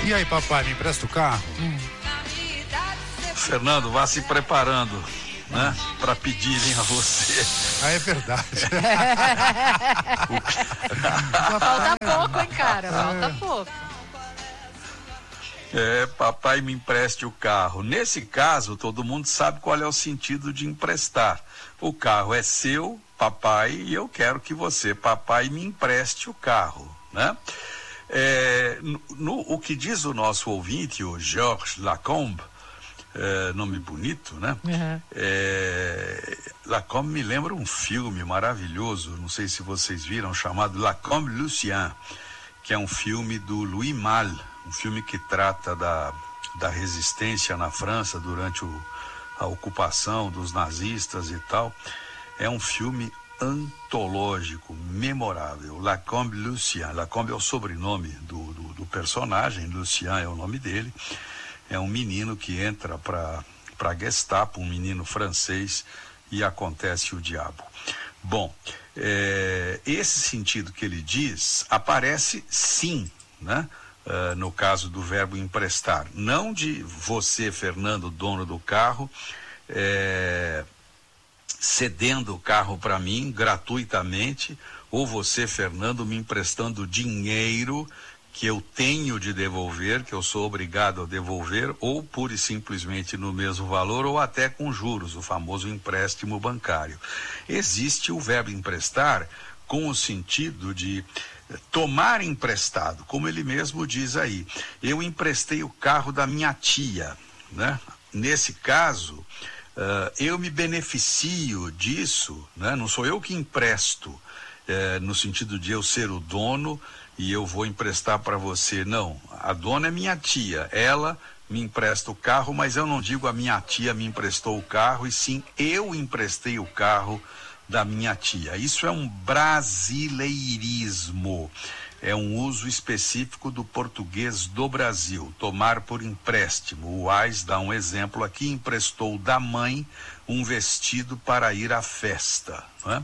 E aí, papai, me empresta o carro? Fernando, vá se preparando, né? Para pedirem a você. Ah, é verdade. Falta pouco, hein, cara? Falta pouco. Papai, me empreste o carro. Nesse caso, todo mundo sabe qual é o sentido de emprestar. O carro é seu, papai, e eu quero que você, papai, me empreste o carro, né? O que diz o nosso ouvinte, o Georges Lacombe, nome bonito, né? Uhum. Lacombe me lembra um filme maravilhoso, não sei se vocês viram, chamado Lacombe Lucien, que é um filme do Louis Malle, um filme que trata da resistência na França durante a ocupação dos nazistas e tal. É um filme antológico, memorável. Lacombe Lucien. Lacombe é o sobrenome do personagem, Lucien é o nome dele. É um menino que entra para a Gestapo, um menino francês, e acontece o diabo. Bom, esse sentido que ele diz aparece sim, né? No caso do verbo emprestar, não de você, Fernando, dono do carro, cedendo o carro para mim gratuitamente, ou você, Fernando, me emprestando dinheiro que eu tenho de devolver, que eu sou obrigado a devolver, ou pura e simplesmente no mesmo valor, ou até com juros, o famoso empréstimo bancário. Existe o verbo emprestar com o sentido de tomar emprestado, como ele mesmo diz aí. Eu emprestei o carro da minha tia, né? Nesse caso, eu me beneficio disso, né? Não sou eu que empresto, no sentido de eu ser o dono e eu vou emprestar para você. Não, a dona é minha tia, ela me empresta o carro, mas eu não digo a minha tia me emprestou o carro, e sim eu emprestei o carro da minha tia. Isso é um brasileirismo, é um uso específico do português do Brasil, tomar por empréstimo. O Wise dá um exemplo aqui: emprestou da mãe um vestido para ir à festa, né?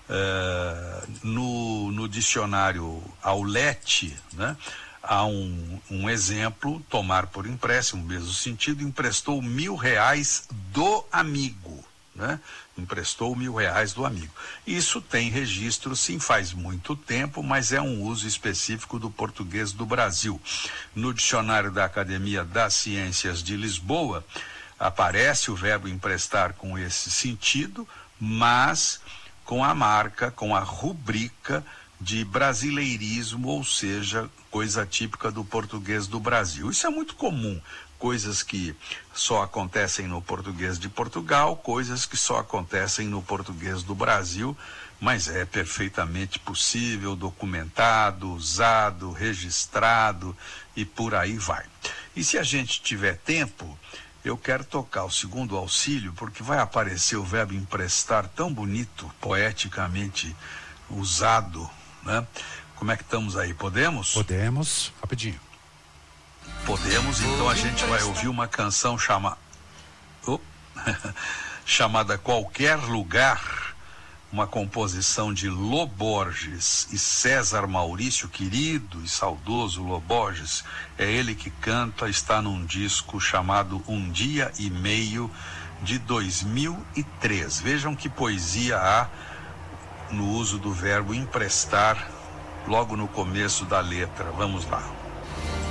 No dicionário Aulete, né, há um exemplo, tomar por empréstimo, mesmo sentido, emprestou R$1.000 do amigo, né? Emprestou R$1.000 do amigo. Isso tem registro, sim, faz muito tempo, mas é um uso específico do português do Brasil. No dicionário da Academia das Ciências de Lisboa, aparece o verbo emprestar com esse sentido, mas com a marca, com a rubrica de brasileirismo, ou seja, coisa típica do português do Brasil. Isso é muito comum. Coisas que só acontecem no português de Portugal, coisas que só acontecem no português do Brasil, mas é perfeitamente possível, documentado, usado, registrado e por aí vai. E se a gente tiver tempo, eu quero tocar o segundo auxílio, porque vai aparecer o verbo emprestar tão bonito, poeticamente usado, né? Como é que estamos aí? Podemos? Podemos, rapidinho. Podemos, então a gente vai ouvir uma canção chamada Qualquer Lugar, uma composição de Lô Borges e César Maurício, querido e saudoso Lô Borges. É ele que canta, está num disco chamado Um Dia e Meio, de 2003. Vejam que poesia há no uso do verbo emprestar logo no começo da letra. Vamos lá.